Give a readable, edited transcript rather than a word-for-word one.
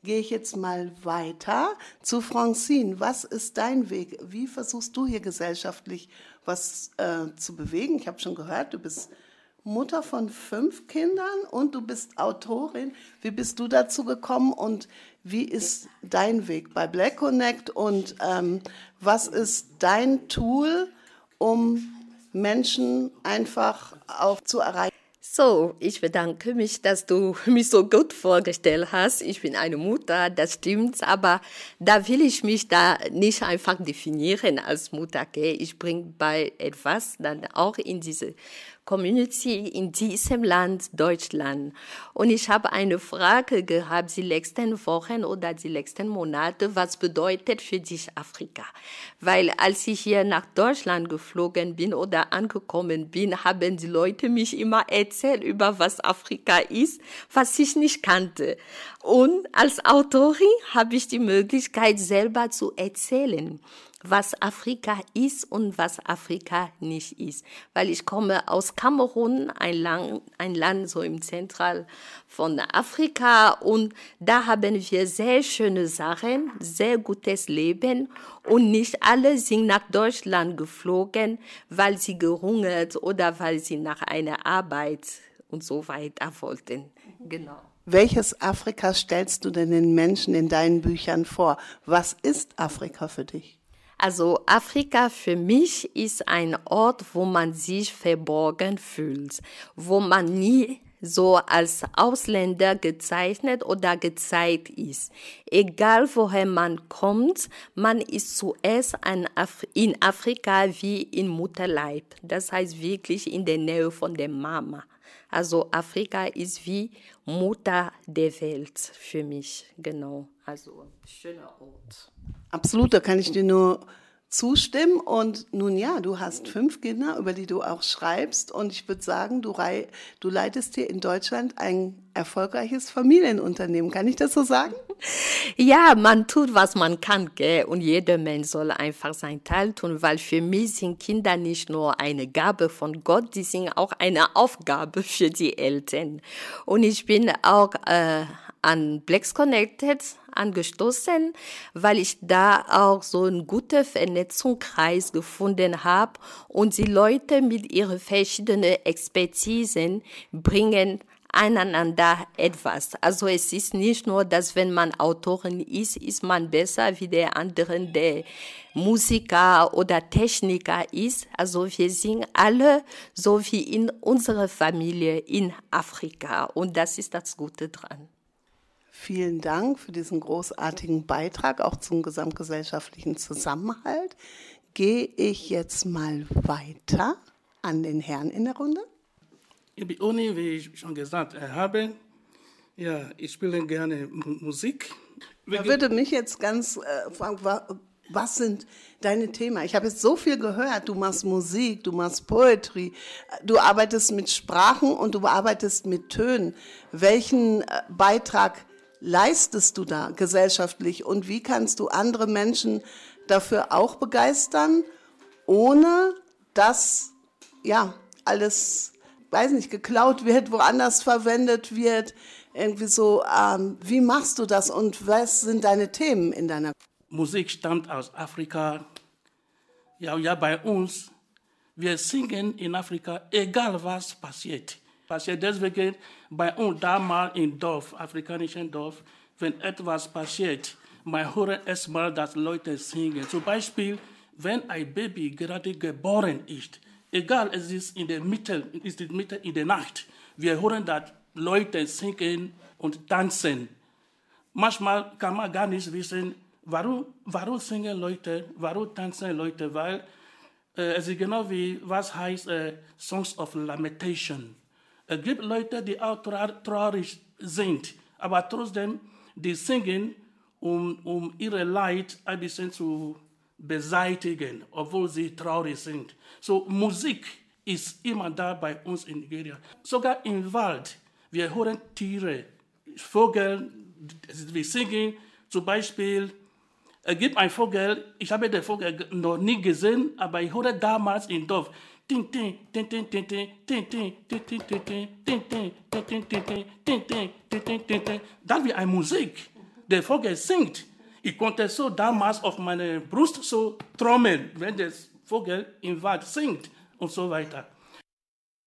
gehe ich jetzt mal weiter zu Francine. Was ist dein Weg? Wie versuchst du hier gesellschaftlich was zu bewegen? Ich habe schon gehört, du bist Mutter von 5 Kindern und du bist Autorin. Wie bist du dazu gekommen und wie ist dein Weg bei Black Connect und was ist dein Tool, um Menschen einfach auch zu erreichen? So, ich bedanke mich, dass du mich so gut vorgestellt hast. Ich bin eine Mutter, das stimmt, aber da will ich mich da nicht einfach definieren als Mutter. Okay? Ich bringe bei etwas dann auch in diese Community in diesem Land, Deutschland. Und ich habe eine Frage gehabt, die letzten Wochen oder die letzten Monate, was bedeutet für dich Afrika? Weil als ich hier nach Deutschland geflogen bin oder angekommen bin, haben die Leute mich immer erzählt über was Afrika ist, was ich nicht kannte. Und als Autorin habe ich die Möglichkeit, selber zu erzählen, was Afrika ist und was Afrika nicht ist. Weil ich komme aus Kamerun, ein Land so im Zentral von Afrika, und da haben wir sehr schöne Sachen, sehr gutes Leben, und nicht alle sind nach Deutschland geflogen, weil sie gehungert oder weil sie nach einer Arbeit und so weiter wollten. Genau. Welches Afrika stellst du denn den Menschen in deinen Büchern vor? Was ist Afrika für dich? Also Afrika für mich ist ein Ort, wo man sich verborgen fühlt, wo man nie so als Ausländer gezeichnet oder gezeigt ist. Egal woher man kommt, man ist zuerst in Afrika wie in Mutterleib. Das heißt wirklich in der Nähe von der Mama. Also Afrika ist wie Mutter der Welt für mich, genau. Also schöner Ort. Absolut, da kann ich dir nur zustimmen. Und nun ja, du hast 5 Kinder, über die du auch schreibst. Und ich würde sagen, du leitest hier in Deutschland ein erfolgreiches Familienunternehmen. Kann ich das so sagen? Ja, man tut, was man kann, gell? Und jeder Mensch soll einfach seinen Teil tun, weil für mich sind Kinder nicht nur eine Gabe von Gott, die sind auch eine Aufgabe für die Eltern. Und ich bin auch an Black Connected angestoßen, weil ich da auch so einen guten Vernetzungskreis gefunden habe und die Leute mit ihren verschiedenen Expertisen bringen einander etwas. Also es ist nicht nur, dass wenn man Autorin ist man besser wie der andere, der Musiker oder Techniker ist. Also wir sind alle so wie in unserer Familie in Afrika und das ist das Gute dran. Vielen Dank für diesen großartigen Beitrag, auch zum gesamtgesellschaftlichen Zusammenhalt. Gehe ich jetzt mal weiter an den Herrn in der Runde. Ich bin Uni, wie ich schon gesagt habe. Ja, ich spiele gerne Musik. Da würde mich jetzt ganz fragen, was sind deine Themen? Ich habe jetzt so viel gehört. Du machst Musik, du machst Poetry, du arbeitest mit Sprachen und du arbeitest mit Tönen. Welchen Beitrag leistest du da gesellschaftlich und wie kannst du andere Menschen dafür auch begeistern, ohne dass ja alles, weiß nicht, geklaut wird, woanders verwendet wird, irgendwie so, wie machst du das und was sind deine Themen in deiner Musik stammt aus Afrika. Ja, bei uns, wir singen in Afrika, egal was passiert. Deswegen bei uns damals im Dorf, afrikanischen Dorf, wenn etwas passiert, man hört erstmal, dass Leute singen. Zum Beispiel, wenn ein Baby gerade geboren ist, egal, es ist in der Mitte in der Nacht, wir hören, dass Leute singen und tanzen. Manchmal kann man gar nicht wissen, warum singen Leute, warum tanzen Leute, weil es ist genau wie, was heißt Songs of Lamentation. Es gibt Leute, die auch traurig sind, aber trotzdem, die singen, um ihre Leid ein bisschen zu beseitigen, obwohl sie traurig sind. So, Musik ist immer da bei uns in Nigeria. Sogar im Wald, wir hören Tiere, Vögel, wir singen, zum Beispiel, es gibt einen Vogel, ich habe den Vogel noch nie gesehen, aber ich höre damals im Dorf, das wie eine Musik. der Vogel singt. Ich konnte so damals auf meine Brust so trommeln, wenn der Vogel im Wald singt und so weiter.